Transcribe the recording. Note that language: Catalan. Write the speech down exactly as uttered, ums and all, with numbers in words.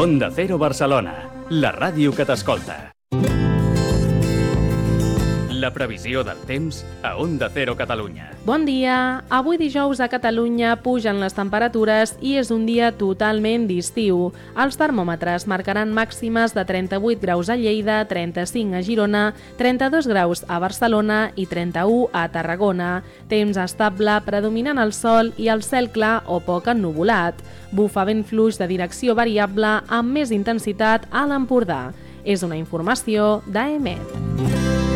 Onda Cero Barcelona, la ràdio que t'escolta. La previsió del temps a Onda Cero Catalunya. Bon dia! Avui dijous a Catalunya pugen les temperatures i és un dia totalment d'estiu. Els termòmetres marcaran màximes de trenta-vuit graus a Lleida, trenta-cinc a Girona, trenta-dos graus a Barcelona i trenta-u a Tarragona. Temps estable, predominant el sol i el cel clar o poc ennuvolat. Bufa vent fluix de direcció variable amb més intensitat a l'Empordà. És una informació d'A E M E T.